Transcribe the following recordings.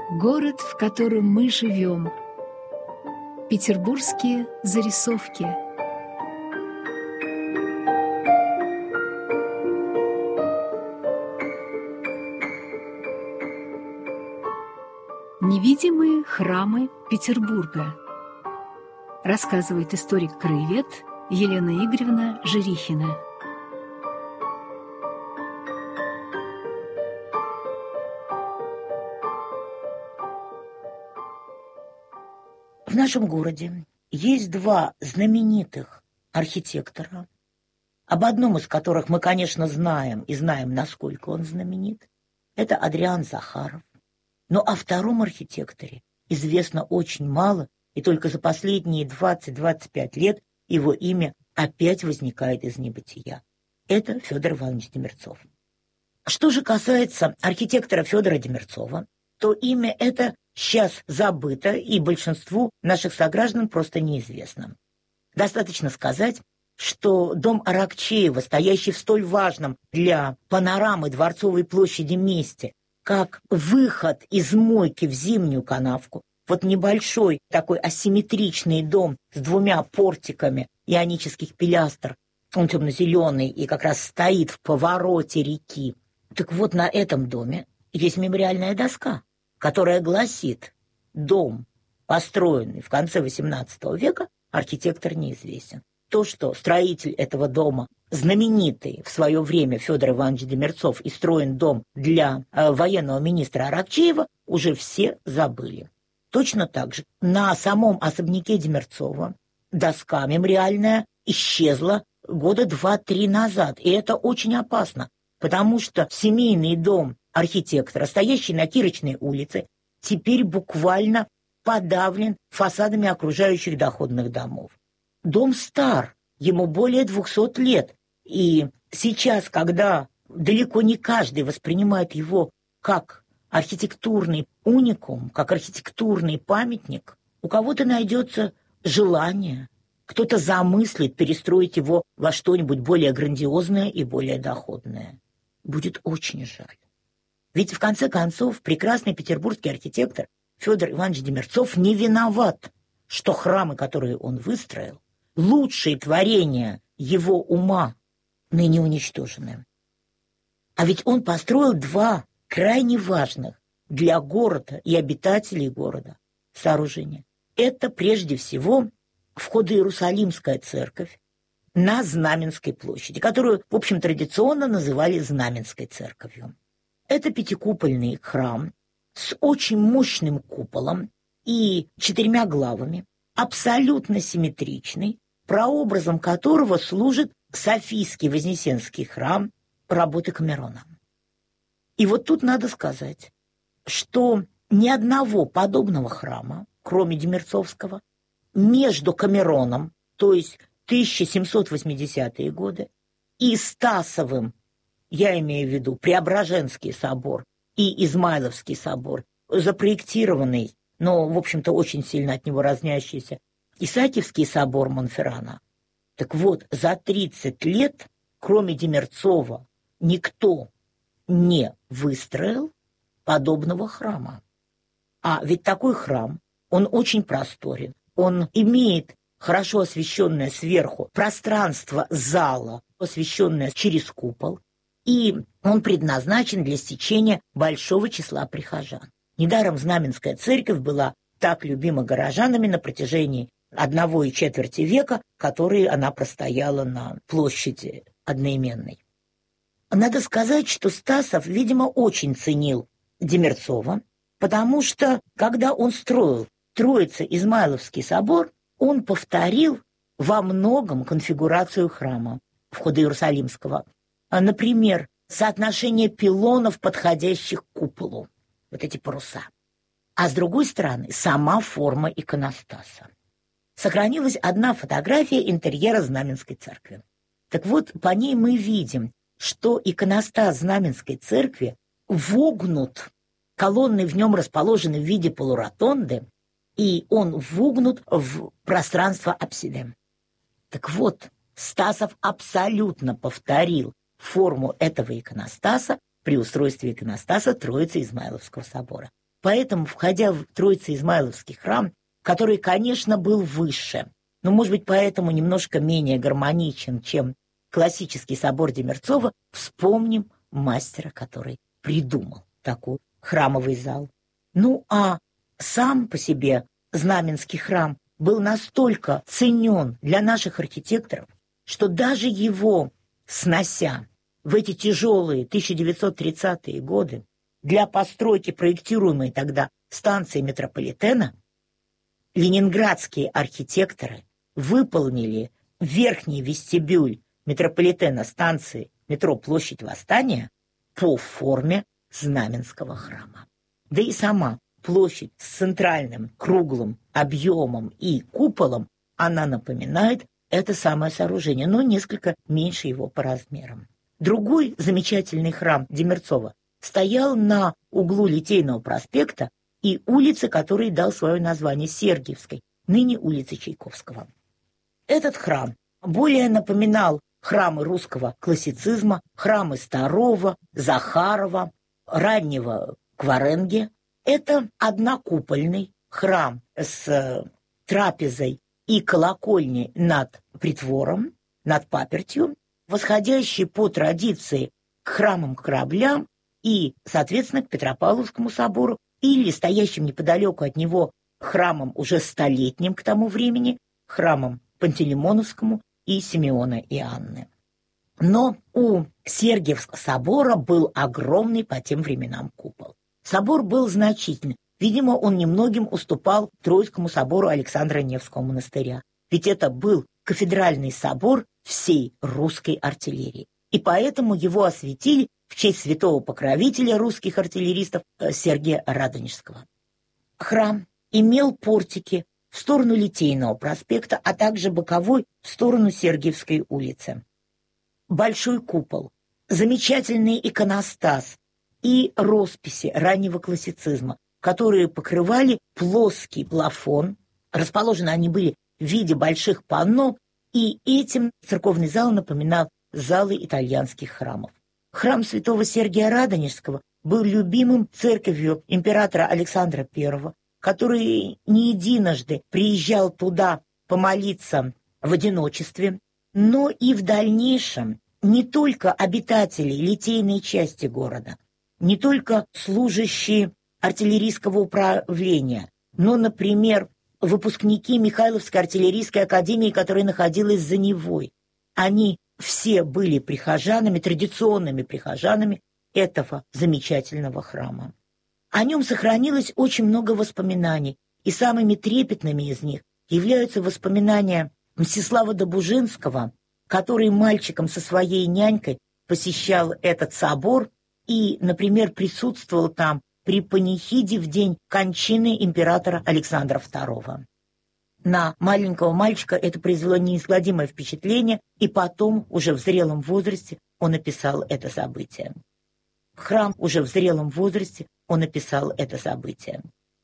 Город, в котором мы живем. Петербургские зарисовки. Невидимые храмы Петербурга. Рассказывает историк-краевед Елена Игоревна Жирихина. В нашем городе есть два знаменитых архитектора, об одном из которых мы, конечно, знаем, и знаем, насколько он знаменит. Это Адриан Захаров. Но о втором архитекторе известно очень мало, и только за последние 20-25 лет его имя опять возникает из небытия. Это Федор Иванович Демирцов. Что же касается архитектора Федора Демирцова, то имя это сейчас забыто, и большинству наших сограждан просто неизвестно. Достаточно сказать, что дом Аракчеева, стоящий в столь важном для панорамы Дворцовой площади месте, как выход из мойки в зимнюю канавку, вот небольшой такой асимметричный дом с двумя портиками ионических пилястр, он темно-зеленый и как раз стоит в повороте реки. Так вот, на этом доме есть мемориальная доска, которая гласит: дом, построенный в конце XVIII века, архитектор неизвестен. То, что строитель этого дома, знаменитый в свое время Федор Иванович Демирцов, и строен дом для военного министра Аракчеева, уже все забыли. Точно так же на самом особняке Демирцова доска мемориальная исчезла года 2-3 назад, и это очень опасно, потому что семейный дом архитектора, стоящий на Кирочной улице, теперь буквально подавлен фасадами окружающих доходных домов. Дом стар, ему более 200 лет, и сейчас, когда далеко не каждый воспринимает его как архитектурный уникум, как архитектурный памятник, у кого-то найдется желание, кто-то замыслит перестроить его во что-нибудь более грандиозное и более доходное. Будет очень жаль. Ведь, в конце концов, прекрасный петербургский архитектор Федор Иванович Демирцов не виноват, что храмы, которые он выстроил, лучшие творения его ума, ныне уничтожены. А ведь он построил два крайне важных для города и обитателей города сооружения. Это, прежде всего, Входо-Иерусалимская церковь на Знаменской площади, которую, в общем, традиционно называли Знаменской церковью. Это пятикупольный храм с очень мощным куполом и 4 главами, абсолютно симметричный, прообразом которого служит Софийский Вознесенский храм работы Камерона. И вот тут надо сказать, что ни одного подобного храма, кроме Демирцовского, между Камероном, то есть 1780-е годы, и Стасовым, я имею в виду Преображенский собор и Измайловский собор, запроектированный, но, в общем-то, очень сильно от него разнящийся, Исаакиевский собор Монферрана. Так вот, за 30 лет, кроме Демирцова, никто не выстроил подобного храма. А ведь такой храм, он очень просторен, он имеет хорошо освещенное сверху пространство зала, освещенное через купол, и он предназначен для стечения большого числа прихожан. Недаром Знаменская церковь была так любима горожанами на протяжении 1,25 века, которые она простояла на площади одноименной. Надо сказать, что Стасов, видимо, очень ценил Демирцова, потому что, когда он строил Троице-Измайловский собор, он повторил во многом конфигурацию храма Входо-Иерусалимского. Например, соотношение пилонов, подходящих к куполу, вот эти паруса. А с другой стороны, сама форма иконостаса. Сохранилась одна фотография интерьера Знаменской церкви. Так вот, по ней мы видим, что иконостас Знаменской церкви вогнут, колонны в нем расположены в виде полуротонды, и он вогнут в пространство апсиды. Так вот, Стасов абсолютно повторил форму этого иконостаса при устройстве иконостаса Троицы Измайловского собора. Поэтому, входя в Троице-Измайловский храм, который, конечно, был выше, но, может быть, поэтому немножко менее гармоничен, чем классический собор Демерцова, вспомним мастера, который придумал такой храмовый зал. Ну, а сам по себе Знаменский храм был настолько ценен для наших архитекторов, что даже его снося в эти тяжелые 1930-е годы для постройки проектируемой тогда станции метрополитена, ленинградские архитекторы выполнили верхний вестибюль метрополитена станции метро Площадь Восстания по форме Знаменского храма. Да и сама площадь с центральным круглым объемом и куполом, она напоминает это самое сооружение, но несколько меньше его по размерам. Другой замечательный храм Демерцова стоял на углу Литейного проспекта и улицы, которой дал свое название Сергиевской, ныне улицы Чайковского. Этот храм более напоминал храмы русского классицизма, храмы Старова, Захарова, раннего Кваренге. Это однокупольный храм с трапезой и колокольней над притвором, над папертью, восходящий по традиции к храмам-кораблям и, соответственно, к Петропавловскому собору или стоящим неподалеку от него храмам уже столетним к тому времени, храмам Пантелеймоновскому и Симеона и Анны. Но у Сергиевского собора был огромный по тем временам купол. Собор был значительный. Видимо, он немногим уступал Троицкому собору Александра Невского монастыря. Ведь это был кафедральный собор всей русской артиллерии. И поэтому его осветили в честь святого покровителя русских артиллеристов Сергия Радонежского. Храм имел портики в сторону Литейного проспекта, а также боковой в сторону Сергиевской улицы. Большой купол, замечательный иконостас и росписи раннего классицизма, которые покрывали плоский плафон. Расположены они были в виде больших панно, и этим церковный зал напоминал залы итальянских храмов. Храм святого Сергия Радонежского был любимым церковью императора Александра I, который не единожды приезжал туда помолиться в одиночестве, но и в дальнейшем не только обитатели литейной части города, не только служащие артиллерийского управления, но, например, выпускники Михайловской артиллерийской академии, которая находилась за Невой. Они все были прихожанами, традиционными прихожанами этого замечательного храма. О нем сохранилось очень много воспоминаний, и самыми трепетными из них являются воспоминания Мстислава Добужинского, который мальчиком со своей нянькой посещал этот собор и, например, присутствовал там при панихиде в день кончины императора Александра II. На маленького мальчика это произвело неизгладимое впечатление, и потом, уже в зрелом возрасте, он описал это событие. Храм уже в зрелом возрасте он описал это событие.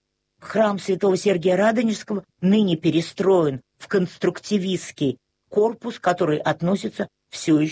Храм святого Сергия Радонежского ныне перестроен в конструктивистский корпус, который относится все еще